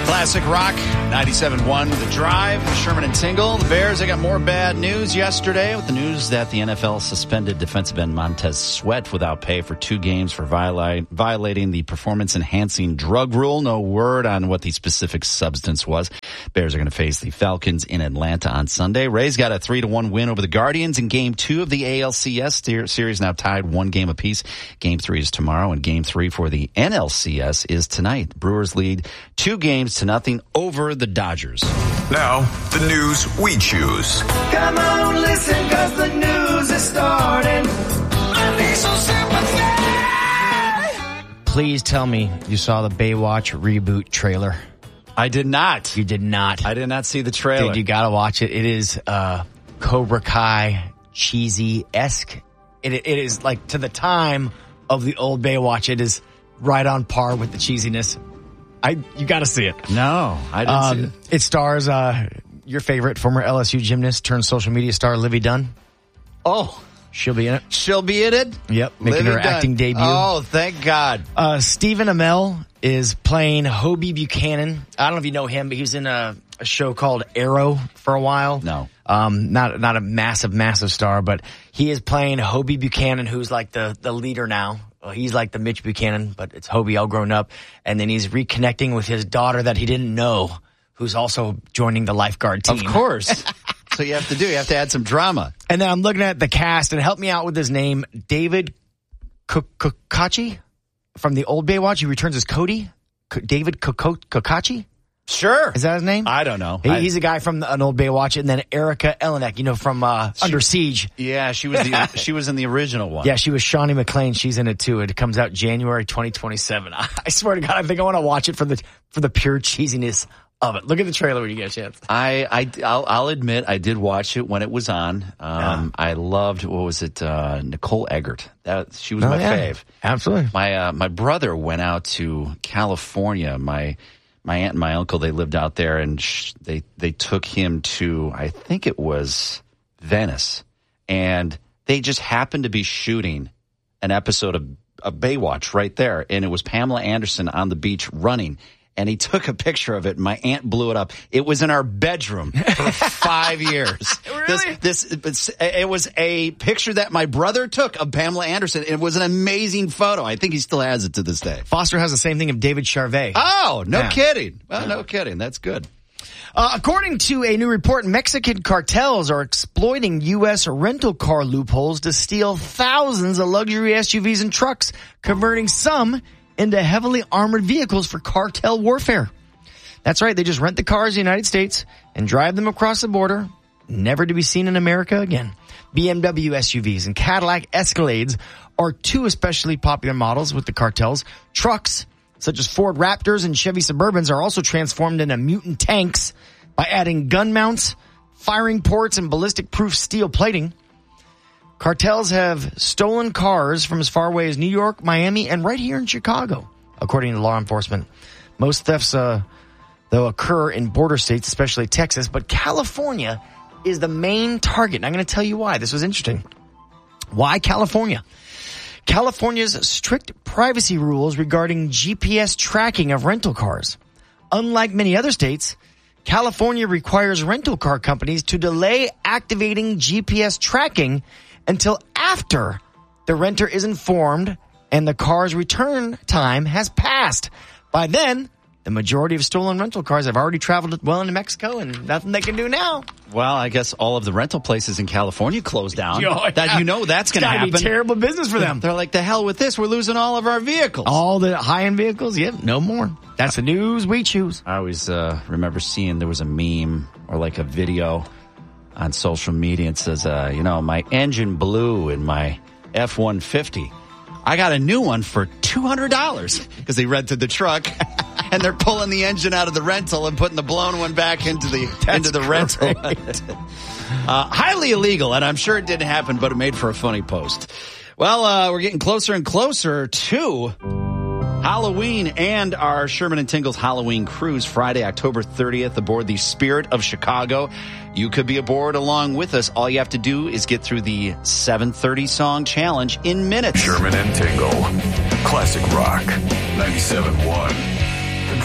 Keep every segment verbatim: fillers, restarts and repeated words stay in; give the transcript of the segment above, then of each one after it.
Classic Rock, ninety-seven point one, The Drive, Sherman and Tingle. The Bears, they got more bad news yesterday with the news that the N F L suspended defensive end Montez Sweat without pay for two games for viola- violating the performance-enhancing drug rule. No word on what the specific substance was. Bears are going to face the Falcons in Atlanta on Sunday. Rays got a three to one win over the Guardians in Game two of the A L C S series, now tied one game apiece. Game three is tomorrow, and Game three for the N L C S is tonight. Brewers lead two games to nothing over the Dodgers. Now, the news we choose. Come on, listen, cause the news is starting. I need some sympathy. Please tell me you saw the Baywatch reboot trailer. I did not. You did not. I did not see the trailer. Dude, you gotta watch it. It is uh, Cobra Kai cheesy-esque. It, it is like to the time of the old Baywatch. It is right on par with the cheesiness. I you got to see it. No, I didn't um, see it. It stars uh, your favorite former L S U gymnast turned social media star, Livy Dunn. Oh, she'll be in it. She'll be in it? Yep, making Livy her Dunn. acting debut. Oh, thank God. Uh, Stephen Amell is playing Hobie Buchanan. I don't know if you know him, but he was in a, a show called Arrow for a while. No. Um, not not a massive, massive star, but he is playing Hobie Buchanan, who's like the, the leader now. Well, he's like the Mitch Buchanan, but it's Hobie all grown up. And then he's reconnecting with his daughter that he didn't know, who's also joining the lifeguard team. Of course. So you have to do, you have to add some drama. And then I'm looking at the cast, and help me out with his name, David Kokachi from the old Baywatch. He returns as Cody. David Kokachi? Sure. Is that his name? I don't know. He, I, he's a guy from the, an old Baywatch. And then Erica Elenek, you know, from uh, she, Under Siege. Yeah, she was the she was in the original one. Yeah, she was Shawnee McClain. She's in it too. It comes out January twenty twenty-seven. I, I swear to God, I think I want to watch it for the for the pure cheesiness of it. Look at the trailer when you get a chance. I, I, I'll, I'll admit I did watch it when it was on. Um, yeah. I loved, what was it, uh, Nicole Eggert. That, she was oh, my yeah. fave. Absolutely. My uh, my brother went out to California. My my aunt and my uncle, they lived out there, and sh- they they took him to, I think it was Venice, and they just happened to be shooting an episode of, of Baywatch right there, and it was Pamela Anderson on the beach running. And he took a picture of it. My aunt blew it up. It was in our bedroom for five years. Really? This, this, it was a picture that my brother took of Pamela Anderson. It was an amazing photo. I think he still has it to this day. Foster has the same thing of David Charvet. Oh, no yeah. kidding. Well, no kidding. That's good. Uh, according to a new report, Mexican cartels are exploiting U S rental car loopholes to steal thousands of luxury S U Vs and trucks, converting some into heavily armored vehicles for cartel warfare. That's right. They just rent the cars in the United States and drive them across the border, never to be seen in America again. B M W S U Vs and Cadillac Escalades are two especially popular models with the cartels. Trucks, such as Ford Raptors and Chevy Suburbans, are also transformed into mutant tanks by adding gun mounts, firing ports, and ballistic-proof steel plating. Cartels have stolen cars from as far away as New York, Miami, and right here in Chicago, according to law enforcement. Most thefts, uh, though, occur in border states, especially Texas, but California is the main target. And I'm going to tell you why. This was interesting. Why California? California's strict privacy rules regarding G P S tracking of rental cars. Unlike many other states, California requires rental car companies to delay activating G P S tracking until after the renter is informed and the car's return time has passed. By then, the majority of stolen rental cars have already traveled well into Mexico, and nothing they can do now. Well, I guess all of the rental places in California closed down. Oh, yeah. That you know that's going to happen. Be terrible business for them. They're like, the hell with this. We're losing all of our vehicles. All the high-end vehicles? Yep, no more. That's the news we choose. I always uh, remember seeing there was a meme or like a video on social media. It says, uh, you know, my engine blew in my F one fifty. I got a new one for two hundred dollars because they rented the truck and they're pulling the engine out of the rental and putting the blown one back into the That's into the great. rental. uh, highly illegal, and I'm sure it didn't happen, but it made for a funny post. Well, uh, we're getting closer and closer to Halloween and our Sherman and Tingle's Halloween cruise Friday, October thirtieth aboard the Spirit of Chicago. You could be aboard along with us. All you have to do is get through the seven thirty song challenge in minutes. Sherman and Tingle. Classic Rock. ninety-seven point one. The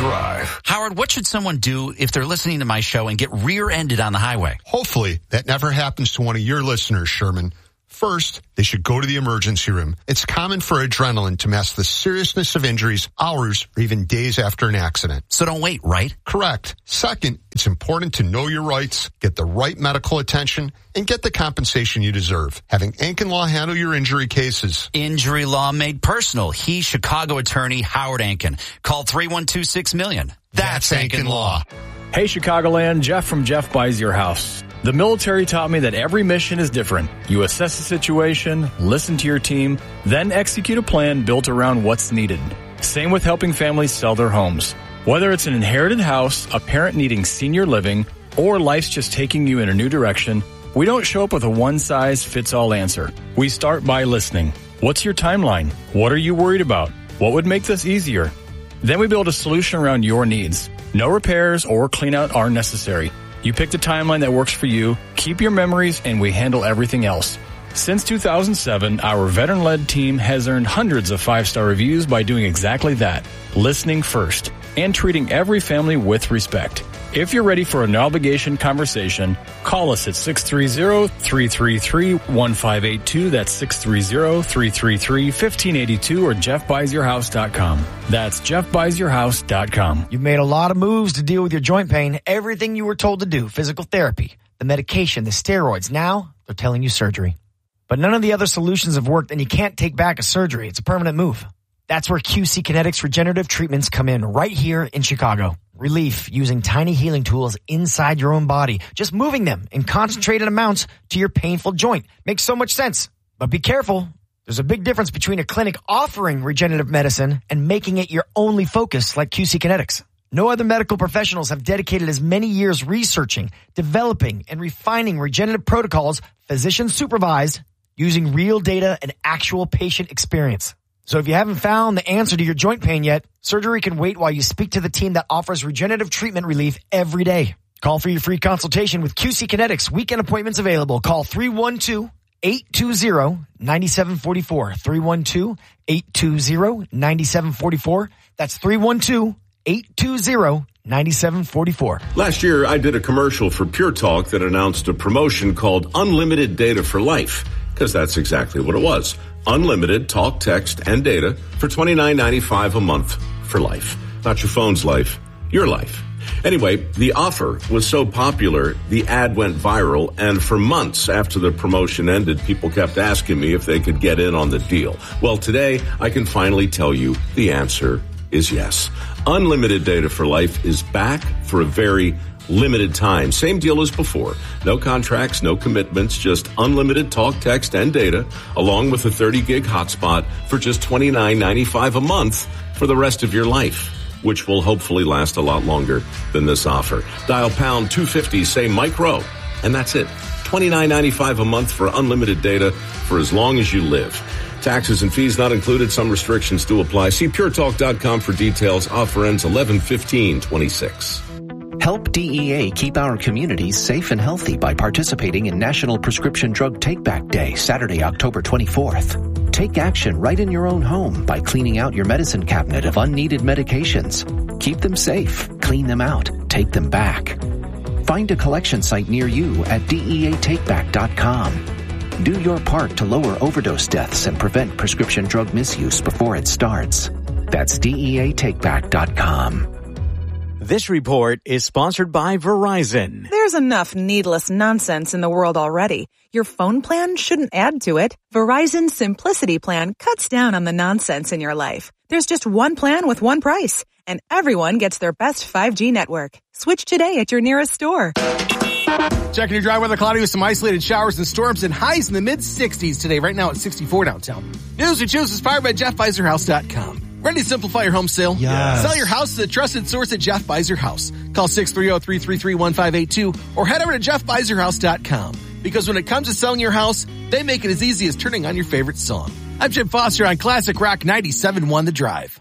Drive. Howard, what should someone do if they're listening to my show and get rear-ended on the highway? Hopefully, that never happens to one of your listeners, Sherman. First, they should go to the emergency room. It's common for adrenaline to mask the seriousness of injuries hours or even days after an accident. So don't wait, right? Correct. Second, it's important to know your rights, get the right medical attention, and get the compensation you deserve. Having Ankin Law handle your injury cases. Injury law made personal. He's Chicago attorney Howard Ankin. Call three one two six million. That's, That's Ankin Law. Hey, Chicagoland, Jeff from Jeff Buys Your House. The military taught me that every mission is different. You assess the situation, listen to your team, then execute a plan built around what's needed. Same with helping families sell their homes. Whether it's an inherited house, a parent needing senior living, or life's just taking you in a new direction, we don't show up with a one-size-fits-all answer. We start by listening. What's your timeline? What are you worried about? What would make this easier? Then we build a solution around your needs. No repairs or clean out are necessary. You pick the timeline that works for you, keep your memories, and we handle everything else. Since two thousand seven, our veteran-led team has earned hundreds of five-star reviews by doing exactly that, listening first, and treating every family with respect. If you're ready for an obligation conversation, call us at six three zero, three three three, one five eight two. That's six three zero, three three three, one five eight two or jeff buys your house dot com. That's jeff buys your house dot com. You've made a lot of moves to deal with your joint pain. Everything you were told to do, physical therapy, the medication, the steroids. Now they're telling you surgery. But none of the other solutions have worked, and you can't take back a surgery. It's a permanent move. That's where Q C Kinetics regenerative treatments come in right here in Chicago. Relief using tiny healing tools inside your own body. Just moving them in concentrated amounts to your painful joint. Makes so much sense. But be careful. There's a big difference between a clinic offering regenerative medicine and making it your only focus like Q C Kinetics. No other medical professionals have dedicated as many years researching, developing, and refining regenerative protocols, physician supervised, using real data and actual patient experience. So if you haven't found the answer to your joint pain yet, surgery can wait while you speak to the team that offers regenerative treatment relief every day. Call for your free consultation with Q C Kinetics. Weekend appointments available. Call three one two, eight two zero, nine seven four four. three one two, eight two zero, nine seven four four. That's three one two, eight two zero, nine seven four four. Last year, I did a commercial for Pure Talk that announced a promotion called Unlimited Data for Life, because that's exactly what it was. Unlimited talk, text, and data for twenty-nine ninety-five a month for life. Not your phone's life, your life. Anyway, the offer was so popular, the ad went viral, and for months after the promotion ended, people kept asking me if they could get in on the deal. Well, today, I can finally tell you the answer is yes. Unlimited Data for Life is back for a very limited time. Same deal as before. No contracts, no commitments, just unlimited talk, text, and data, along with a thirty gig hotspot for just twenty-nine ninety-five a month for the rest of your life, which will hopefully last a lot longer than this offer. Dial pound two fifty, say Mike Rowe, and that's it. twenty-nine ninety-five a month for unlimited data for as long as you live. Taxes and fees not included. Some restrictions do apply. See pure talk dot com for details. Offer ends eleven fifteen twenty-six. Help D E A keep our communities safe and healthy by participating in National Prescription Drug Take-Back Day, Saturday, October twenty-fourth. Take action right in your own home by cleaning out your medicine cabinet of unneeded medications. Keep them safe, clean them out, take them back. Find a collection site near you at D E A take back dot com. Do your part to lower overdose deaths and prevent prescription drug misuse before it starts. That's D E A take back dot com. This report is sponsored by Verizon. There's enough needless nonsense in the world already. Your phone plan shouldn't add to it. Verizon's Simplicity Plan cuts down on the nonsense in your life. There's just one plan with one price, and everyone gets their best five G network. Switch today at your nearest store. Checking your dry weather, cloudy with some isolated showers and storms and highs in the mid sixties today. Right now at sixty-four downtown. News we choose is powered by jeff buys your house dot com. Ready to simplify your home sale? Yes. Sell your house to the trusted source at Jeff Buys Your House. Call six three zero, three three three, one five eight two or head over to jeff buys your house dot com. Because when it comes to selling your house, they make it as easy as turning on your favorite song. I'm Jim Foster on Classic Rock ninety-seven point one The Drive.